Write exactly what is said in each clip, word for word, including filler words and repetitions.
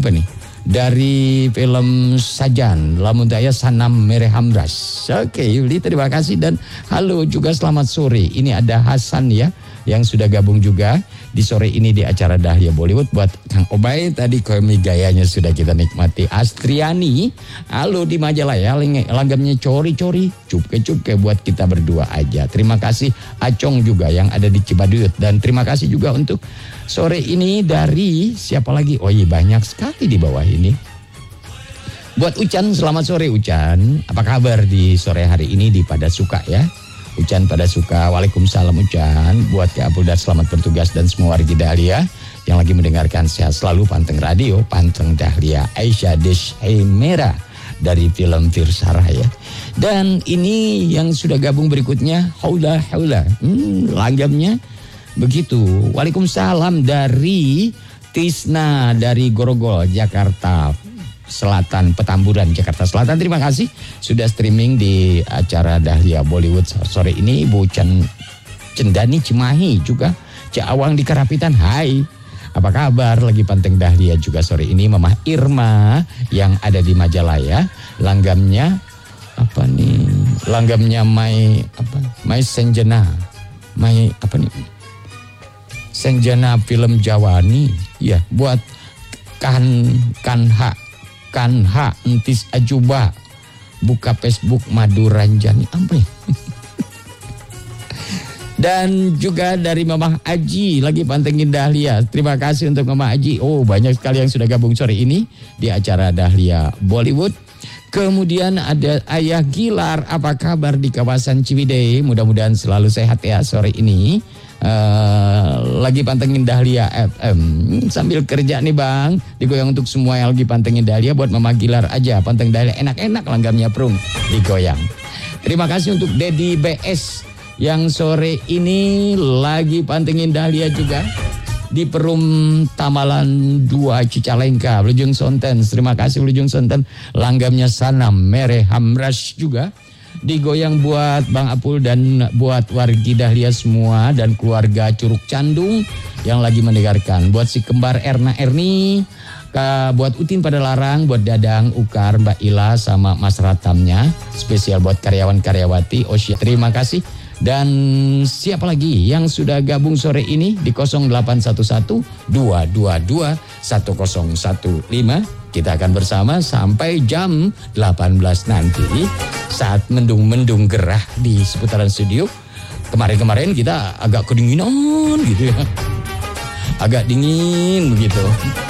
apa nih? Dari film Sajan, lamun daya Sanam Mere Hamras. Oke Yuli, terima kasih dan halo juga selamat sore. Ini ada Hasan ya yang sudah gabung juga di sore ini di acara Dahlia Bollywood. Buat Kang Obay tadi komik gayanya sudah kita nikmati. Astriani, halo di Majalaya, langgamnya cori-cori, cupke-cupke buat kita berdua aja. Terima kasih Acong juga yang ada di Cibaduyut dan terima kasih juga untuk sore ini dari siapa lagi? Oh iya banyak sekali di bawah ini. Buat Ucan, selamat sore Ucan. Apa kabar di sore hari ini di Pada Suka ya? Ucan Pada Suka, waalaikumsalam Ucan. Buat Kak Abdul, selamat bertugas dan semua warga Dahlia yang lagi mendengarkan sehat selalu. Panteng Radio, Panteng Dahlia, Aisyah Desh Mera dari film Firsarah ya. Dan ini yang sudah gabung berikutnya, Haula Haula. Hmm, langgamnya begitu. Waalaikumsalam dari Tisna dari Grogol, Jakarta Selatan, Petamburan, Jakarta Selatan. Terima kasih sudah streaming di acara Dahlia Bollywood sore ini. Bu Cen, Cendani Cimahi juga, Cawang di Karapitan. Hai, apa kabar? Lagi panteng Dahlia juga sore ini. Mama Irma yang ada di Majalaya, langgamnya apa nih? Langgamnya Mai apa? Mai Senjana, Mai apa nih? Senjana film Jawani ya, buat kan kanha kanha entis ajuba buka Facebook Maduranjani apa nih? Dan juga dari Mama Aji lagi pantengin Dahlia. Terima kasih untuk Mama Aji. Oh banyak sekali yang sudah gabung sore ini di acara Dahlia Bollywood. Kemudian ada Ayah Gilar, apa kabar di kawasan Ciwidey? Mudah-mudahan selalu sehat ya sore ini. Uh, lagi pantengin Dahlia F M sambil kerja nih bang, digoyang untuk semua yang lagi pantengin Dahlia. Buat Mama Gilar aja panteng Dahlia, enak-enak langgamnya prung digoyang. Terima kasih untuk Dedi B S yang sore ini lagi pantengin Dahlia juga di Perum Tamalan dua Cicalengka, Blujung Sonten. Terima kasih Blujung Sonten. Langgamnya Sanam Mere Hamras juga digoyang buat Bang Apul dan buat wargi Dahlia semua dan keluarga Curug Candung yang lagi mendengarkan. Buat si kembar Erna Erni, buat Utin pada Larang, buat Dadang, Ukar, Mbak Ila sama Mas Ratamnya. Spesial buat karyawan-karyawati Osya. Terima kasih. Dan siapa lagi yang sudah gabung sore ini di nol delapan satu satu dua dua dua satu nol satu lima. Kita akan bersama sampai jam delapan belas nanti saat mendung-mendung gerah di seputaran studio. Kemarin-kemarin kita agak kedinginan gitu ya. Agak dingin begitu.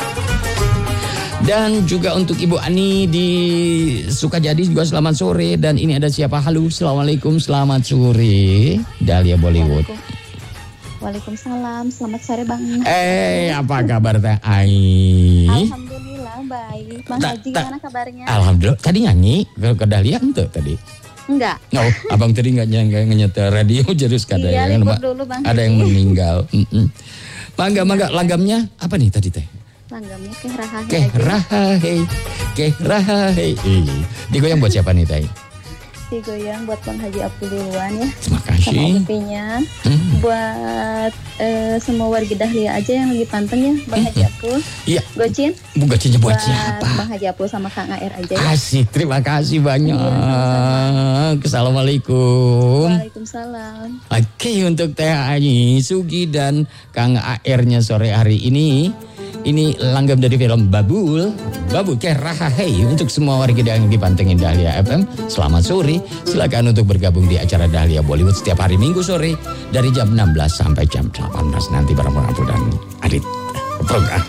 Dan juga untuk Ibu Ani di Sukajadi juga selamat sore. Dan ini ada siapa? Halo, Assalamualaikum, selamat sore Dahlia Bollywood. Waalaikumsalam, selamat sore Bang. Eh, apa kabar Teh Ai? Alhamdulillah baik. Bang Haji gimana kabarnya? Alhamdulillah. Tadi nyanyi ke, ke Dahlia ente tadi? Enggak. Oh, abang tadi nggak nyetel radio jadi sekadar. Iya, libur dulu Bang. Ada yang meninggal. Mangga, mangga, langgamnya apa nih tadi Teh? Langgamnya Keh Rahahe. Keh Rahahe, Keh Rahahe. Digoyang buat siapa nih Teh? Digoyang buat Bang Haji Apul duluan ya. Terima kasih. Sama Upinya. Hmm. Buat uh, semua warga Dahlia aja yang lagi panteng ya Bang Haji Apul. Iya. Gocin. Bu Gocinnya buat, buat siapa? Bang Haji Apul sama Kang A R aja ya. Asik, terima kasih banyak. Iya, assalamualaikum. Waalaikumsalam. Oke, untuk Teh Ani, Sugi dan Kang A R-nya sore hari ini. Ini langgam dari film Babul, Babul Keh Rahahe untuk semua warga yang dipantengin Dahlia F M. Selamat sore, silakan untuk bergabung di acara Dahlia Bollywood setiap hari Minggu sore dari jam enam belas sampai jam delapan belas nanti bareng Bang Apul dan Adit program.